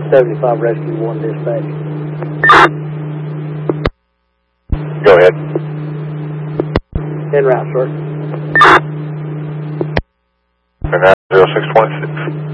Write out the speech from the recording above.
75 Rescue 1 dispatch. Go ahead. En route, sir. And now 0626.